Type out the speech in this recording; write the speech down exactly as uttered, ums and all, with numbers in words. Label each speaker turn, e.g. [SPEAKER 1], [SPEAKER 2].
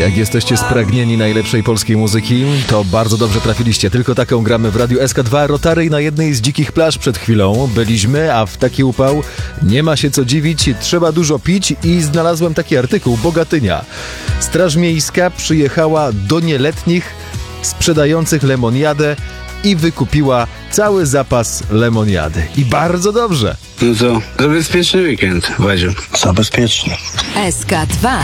[SPEAKER 1] Jak jesteście spragnieni najlepszej polskiej muzyki, to bardzo dobrze trafiliście. Tylko taką gramy w Radiu S K dwa. Rotary na jednej z dzikich plaż przed chwilą byliśmy, a w taki upał nie ma się co dziwić, trzeba dużo pić i znalazłem taki artykuł. Bogatynia. Straż Miejska przyjechała do nieletnich sprzedających lemoniadę i wykupiła cały zapas lemoniady. I bardzo dobrze.
[SPEAKER 2] No to, to bezpieczny weekend, Wadziu.
[SPEAKER 3] Za bezpieczny.
[SPEAKER 4] S K dwa.